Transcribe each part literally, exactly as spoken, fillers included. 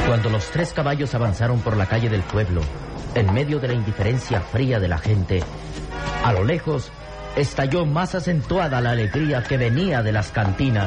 Cuando los tres caballos avanzaron por la calle del pueblo, en medio de la indiferencia fría de la gente, a lo lejos estalló más acentuada la alegría que venía de las cantinas.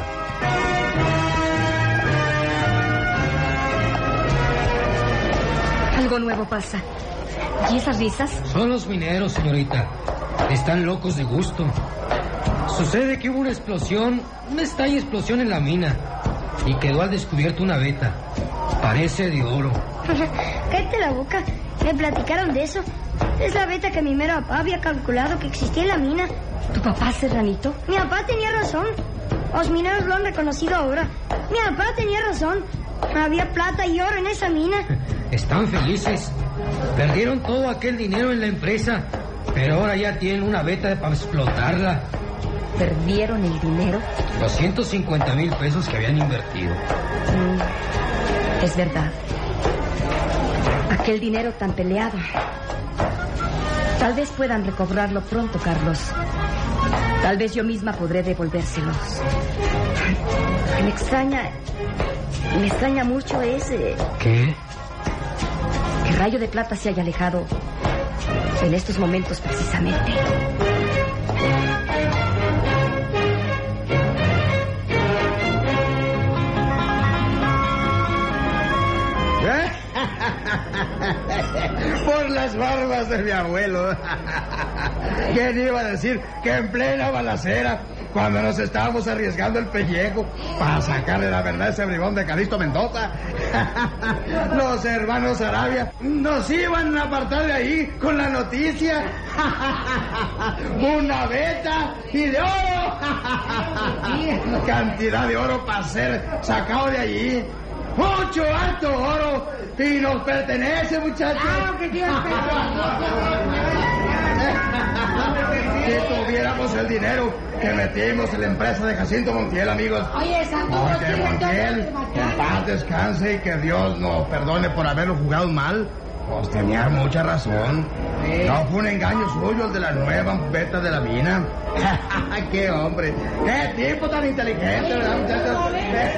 Algo nuevo pasa. ¿Y esas risas? Son los mineros, señorita. Están locos de gusto. Sucede que hubo una explosión, una extraña explosión en la mina, y quedó al descubierto una veta. Parece de oro. Cállate la boca. Me platicaron de eso. Es la veta que mi mero papá había calculado que existía en la mina. ¿Tu papá, Serranito? Mi papá tenía razón. Los mineros lo han reconocido ahora. Mi papá tenía razón. Había plata y oro en esa mina. Están felices. Perdieron todo aquel dinero en la empresa, pero ahora ya tienen una veta para explotarla. ¿Perdieron el dinero? Los ciento cincuenta mil pesos que habían invertido. Mm, es verdad. Aquel dinero tan peleado. Tal vez puedan recobrarlo pronto, Carlos. Tal vez yo misma podré devolvérselos. Me extraña... Me extraña mucho ese... ¿Qué? Que Rayo de Plata se haya alejado en estos momentos precisamente. Por las barbas de mi abuelo. ¿Quién iba a decir que en plena balacera, cuando nos estábamos arriesgando el pellejo para sacarle la verdad a ese bribón de Calixto Mendoza, los hermanos Arabia nos iban a apartar de ahí con la noticia? Una veta y de oro. Cantidad de oro para ser sacado de allí. Mucho alto oro y nos pertenece, muchachos. Ah, que si tuviéramos el dinero que metimos en la empresa de Jacinto Montiel, amigos. Oye, Santo, porque Montiel, que en paz descanse y que Dios nos perdone por haberlo jugado mal, pues tenía mucha razón. Sí. No fue un engaño suyo el de la nueva veta de la mina. ¡Qué hombre! ¡Qué tipo tan inteligente, verdad, muchachos!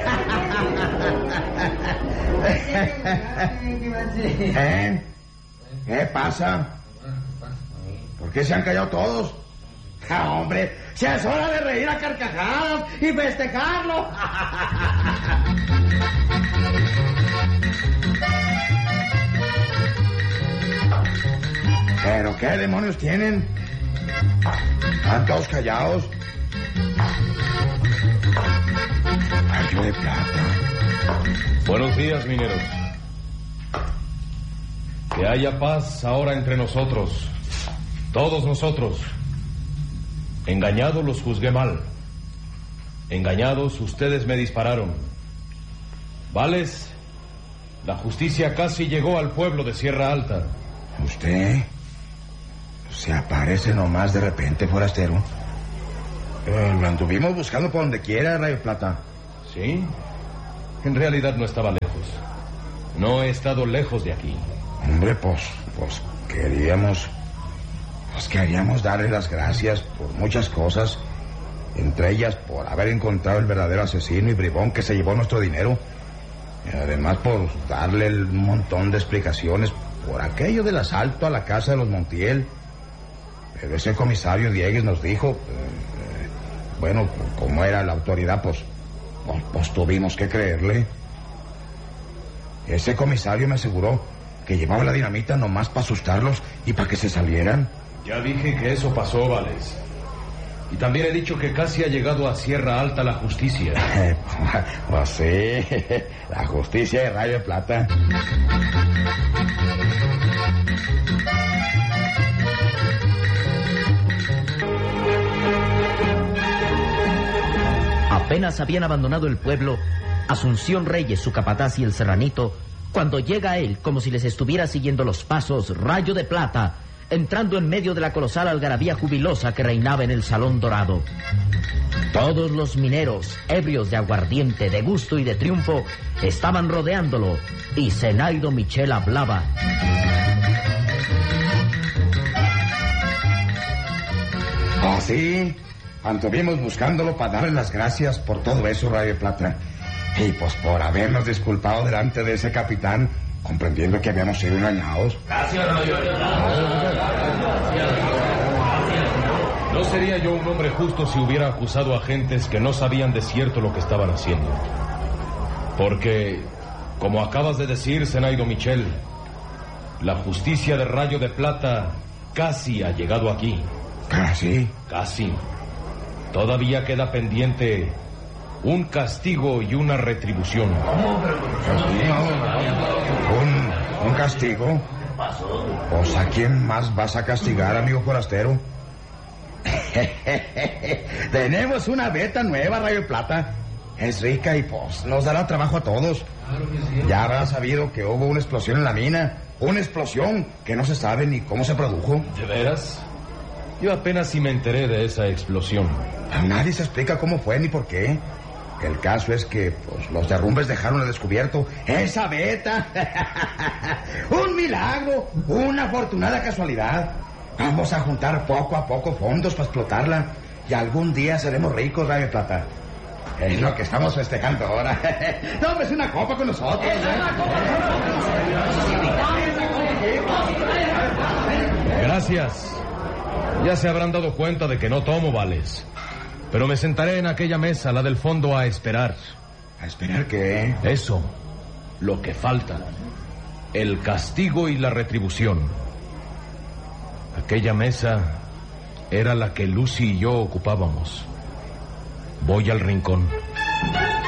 ¿Eh? ¿Qué pasa? ¿Por qué se han callado todos? ¡Ah, hombre! ¡Si es hora de reír a carcajadas y festejarlo! ¿Pero qué demonios tienen? ¿Están todos callados? Rayo de Plata. Buenos días, mineros. Que haya paz ahora entre nosotros. Todos nosotros. Engañados los juzgué mal. Engañados ustedes me dispararon. Vales, la justicia casi llegó al pueblo de Sierra Alta. ¿Usted se aparece nomás de repente, forastero? Eh, lo anduvimos buscando por donde quiera, Rayo Plata. Sí, en realidad no estaba lejos. No he estado lejos de aquí. Hombre, pues, pues queríamos... Pues queríamos darle las gracias por muchas cosas. Entre ellas, por haber encontrado el verdadero asesino y bribón que se llevó nuestro dinero. Y además, por darle un montón de explicaciones por aquello del asalto a la casa de los Montiel. Pero ese comisario Diegues nos dijo... Eh, bueno, como era la autoridad, pues, pues... Pues tuvimos que creerle. Ese comisario me aseguró que llevaba la dinamita nomás para asustarlos y para que se salieran. Ya dije que eso pasó, Vales. Y también he dicho que casi ha llegado a Sierra Alta la justicia. Pues sí, la justicia de Rayo de Plata. Apenas habían abandonado el pueblo, Asunción Reyes, su capataz y el serranito, cuando llega a él, como si les estuviera siguiendo los pasos, Rayo de Plata, entrando en medio de la colosal algarabía jubilosa que reinaba en el Salón Dorado. Todos los mineros, ebrios de aguardiente, de gusto y de triunfo, estaban rodeándolo, y Zenaido Michel hablaba. Oh, sí, anduvimos buscándolo para darle las gracias por todo eso, Rayo de Plata. Y pues por habernos disculpado delante de ese capitán, comprendiendo que habíamos sido engañados. No sería yo un hombre justo si hubiera acusado a gentes que no sabían de cierto lo que estaban haciendo. Porque, como acabas de decir, Zenaido Michel, la justicia de Rayo de Plata casi ha llegado aquí. ¿Casi? Casi. Todavía queda pendiente un castigo y una retribución. ¿Un, un castigo? Pues ¿a quién más vas a castigar, amigo forastero? Tenemos una beta nueva, Rayo de Plata. Es rica y pues nos dará trabajo a todos. Ya habrás sabido que hubo una explosión en la mina. Una explosión que no se sabe ni cómo se produjo. ¿De veras? Yo apenas si me enteré de esa explosión. Nadie se explica cómo fue ni por qué. El caso es que pues, los derrumbes dejaron al descubierto esa beta. Un milagro, una afortunada casualidad. Vamos a juntar poco a poco fondos para explotarla y algún día seremos ricos, Rayo de Plata. Es lo que estamos festejando ahora. Tómese una copa con nosotros. ¿eh? Gracias. Ya se habrán dado cuenta de que no tomo vales. Pero me sentaré en aquella mesa, la del fondo, a esperar. ¿A esperar qué? Eso, lo que falta. El castigo y la retribución. Aquella mesa era la que Lucy y yo ocupábamos. Voy al rincón.